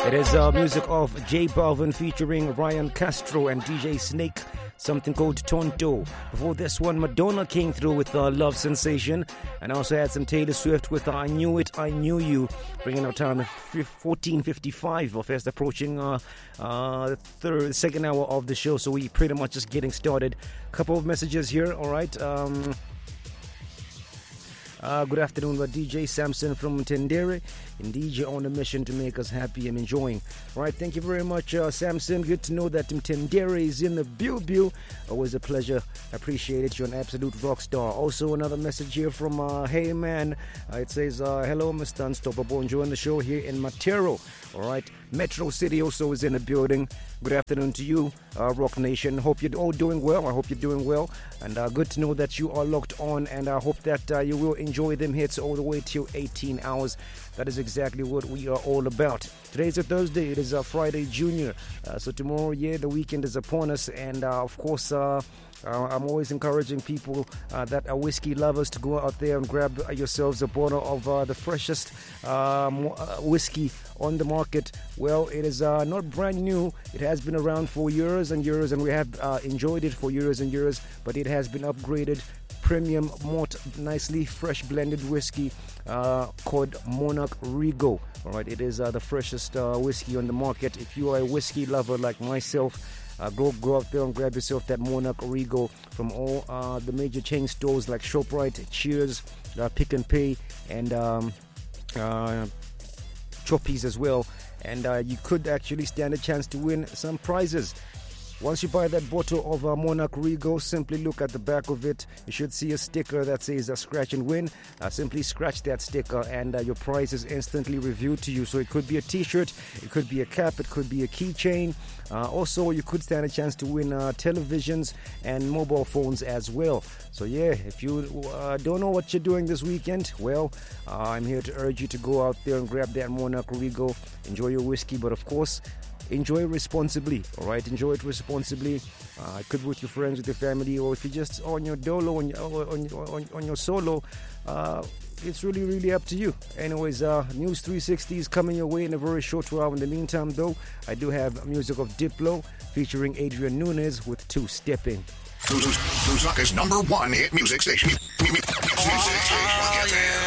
It is music of J Balvin featuring Ryan Castro and DJ Snake, something called Tonto. Before this one, Madonna came through with Love Sensation, and also had some Taylor Swift with I Knew It, I Knew You, bringing our time at 14:55, or fast approaching the second hour of the show, so we pretty much just getting started. Couple of messages here, all right. Good afternoon, DJ Samson from Tendere. Indeed, you're on a mission to make us happy and enjoying. All right, thank you very much, Samson. Good to know that Tendere is in the build. Always a pleasure. Appreciate it. You're an absolute rock star. Also, another message here from Hey Man. It says, hello, Mr. Unstoppable. Enjoying the show here in Matero. All right, Metro City also is in the building. Good afternoon to you, Rock Nation. Hope you're all doing well. I hope you're doing well. And good to know that you are locked on. And I hope that you will enjoy them hits all the way till 18 hours. That is exactly what we are all about. Today is a Thursday. It is a Friday Junior. So tomorrow, the weekend is upon us. And of course, I'm always encouraging people that are whiskey lovers to go out there and grab yourselves a bottle of the freshest whiskey on the market. Well, it is not brand new. It has been around for years and years, and we have enjoyed it for years and years, but it has been upgraded. Premium malt, nicely fresh blended whiskey called Monarch Regal. All right, it is the freshest whiskey on the market. If you are a whiskey lover like myself, go out there and grab yourself that Monarch Regal from all the major chain stores like ShopRite, Cheers, Pick and Pay, and Choppies as well. And you could actually stand a chance to win some prizes. Once you buy that bottle of Monarch Regal, simply look at the back of it. You should see a sticker that says scratch and win. Simply scratch that sticker and your prize is instantly reviewed to you. So it could be a t-shirt, it could be a cap, it could be a keychain. Also, you could stand a chance to win televisions and mobile phones as well. So if you don't know what you're doing this weekend, well, I'm here to urge you to go out there and grab that Monarch Regal. Enjoy your whiskey, but of course, enjoy it responsibly, all right? Enjoy it responsibly. It could be with your friends, with your family, or if you're just on your dolo, on your solo. It's really, really up to you. Anyways, News 360 is coming your way in a very short while. In the meantime, though, I do have music of Diplo featuring Adrian Nunes with Two Stepping. Lusaka's #1 hit music station.